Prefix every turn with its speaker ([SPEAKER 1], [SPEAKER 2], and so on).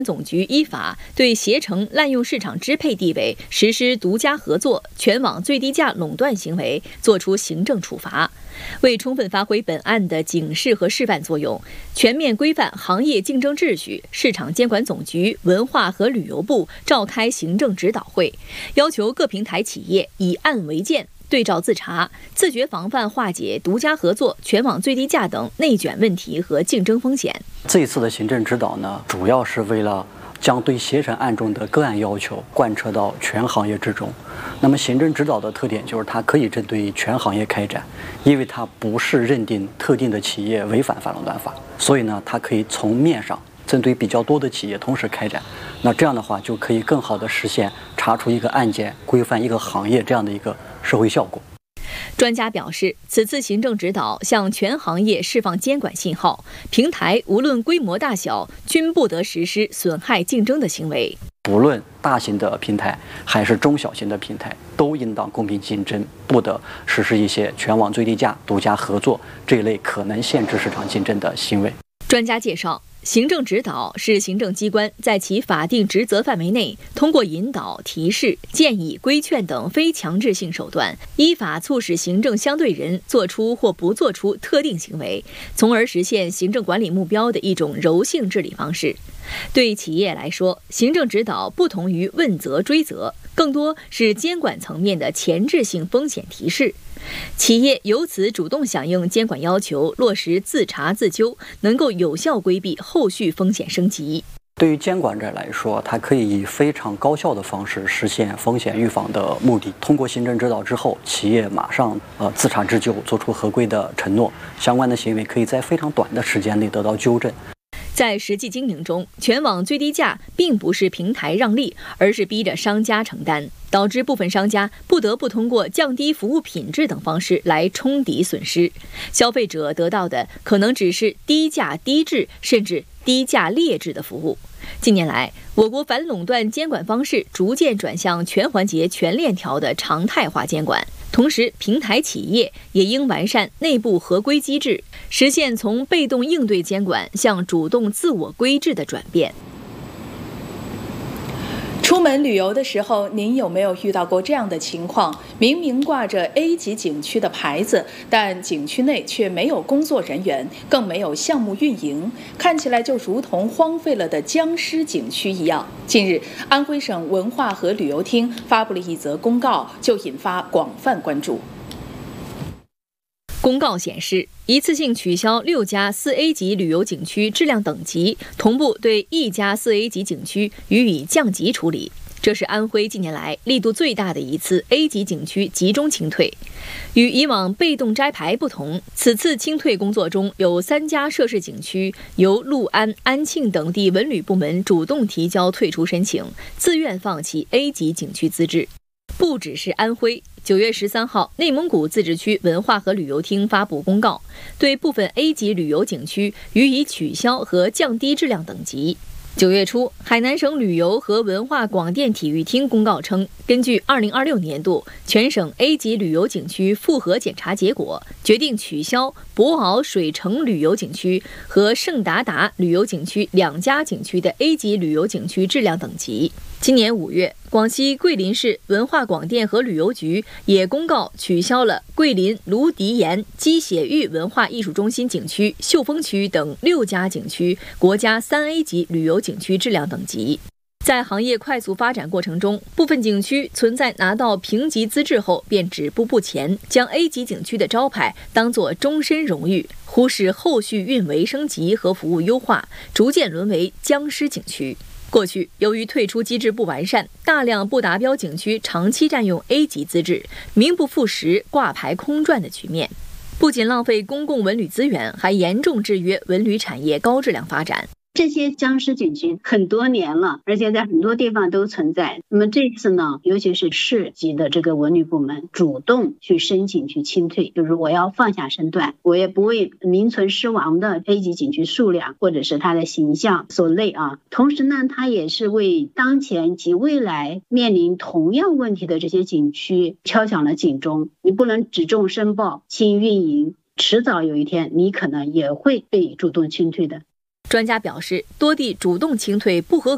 [SPEAKER 1] 总局依法对携程滥用市场支配地位、实施独家合作、全网最低价垄断行为作出行政处罚。为充分发挥本案的警示和示范作用，全面规范行业竞争秩序，市场监管总局、文化和旅游部召开行政指导会，要求各平台企业以案为鉴，对照自查，自觉防范化解独家合作、全网最低价等内卷问题和竞争风险。
[SPEAKER 2] 这一次的行政指导呢，主要是为了将对携程案中的个案要求贯彻到全行业之中。那么行政指导的特点就是它可以针对全行业开展，因为它不是认定特定的企业违反反垄断法，所以呢，它可以从面上针对比较多的企业同时开展。那这样的话，就可以更好地实现查出一个案件、规范一个行业这样的一个社会效果。
[SPEAKER 1] 专家表示，此次行政指导向全行业释放监管信号，平台无论规模大小，均不得实施损害竞争的行为。
[SPEAKER 2] 不论大型的平台还是中小型的平台，都应当公平竞争，不得实施一些全网最低价、独家合作这一类可能限制市场竞争的行为。
[SPEAKER 1] 专家介绍，行政指导是行政机关在其法定职责范围内，通过引导、提示、建议、规劝等非强制性手段，依法促使行政相对人做出或不做出特定行为，从而实现行政管理目标的一种柔性治理方式。对企业来说，行政指导不同于问责追责，更多是监管层面的前置性风险提示。企业由此主动响应监管要求，落实自查自纠，能够有效规避后续风险升级。
[SPEAKER 2] 对于监管者来说，它可以以非常高效的方式实现风险预防的目的。通过行政指导之后，企业马上自查自纠，做出合规的承诺，相关的行为可以在非常短的时间内得到纠正。
[SPEAKER 1] 在实际经营中，全网最低价并不是平台让利，而是逼着商家承担，导致部分商家不得不通过降低服务品质等方式来冲抵损失。消费者得到的可能只是低价低质，甚至低价劣质的服务。近年来，我国反垄断监管方式逐渐转向全环节、全链条的常态化监管。同时，平台企业也应完善内部合规机制，实现从被动应对监管向主动自我规制的转变。
[SPEAKER 3] 出门旅游的时候，您有没有遇到过这样的情况？明明挂着 A 级景区的牌子，但景区内却没有工作人员，更没有项目运营，看起来就如同荒废了的僵尸景区一样。近日，安徽省文化和旅游厅发布了一则公告，就引发广泛关注。
[SPEAKER 1] 公告显示，一次性取消6家4A 级旅游景区质量等级，同步对1家4A 级景区予以降级处理。这是安徽近年来力度最大的一次 A 级景区集中清退。与以往被动摘牌不同，此次清退工作中有3家涉事景区由六安、安庆等地文旅部门主动提交退出申请，自愿放弃 A 级景区资质。不只是安徽，9月13号，内蒙古自治区文化和旅游厅发布公告，对部分 A 级旅游景区予以取消和降低质量等级。9月初，海南省旅游和文化广电体育厅公告称，根据2026年度全省 A 级旅游景区复核检查结果，决定取消博鳌水城旅游景区和圣达达旅游景区2家景区的 A 级旅游景区质量等级。今年5月，广西桂林市文化广电和旅游局也公告取消了桂林卢迪岩鸡血玉文化艺术中心景区、秀峰区等6家景区国家3A 级旅游景区质量等级。在行业快速发展过程中，部分景区存在拿到评级资质后便止步不前，将 A 级景区的招牌当作终身荣誉，忽视后续运维升级和服务优化，逐渐沦为僵尸景区。过去，由于退出机制不完善，大量不达标景区长期占用 A 级资质，名不副实、挂牌空转的局面，不仅浪费公共文旅资源，还严重制约文旅产业高质量发展。
[SPEAKER 4] 这些僵尸景区很多年了，而且在很多地方都存在。那么这次呢，尤其是市级的这个文旅部门主动去申请去清退，就是我要放下身段，我也不为名存实亡的 A 级景区数量或者是它的形象所累啊。同时呢，它也是为当前及未来面临同样问题的这些景区敲响了警钟。你不能只重申报轻运营，迟早有一天你可能也会被主动清退的。
[SPEAKER 1] 专家表示，多地主动清退不合格